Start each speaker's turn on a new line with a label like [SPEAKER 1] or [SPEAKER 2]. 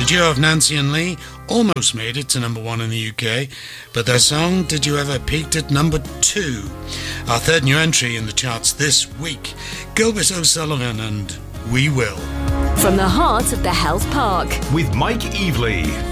[SPEAKER 1] duo of Nancy and Lee almost made it to number 1 in the UK, but their song Did You Ever peaked at number 2. Our third new entry in the charts this week, Gilbert O'Sullivan and We Will.
[SPEAKER 2] From the heart of the Health Park,
[SPEAKER 3] with Mike Evely.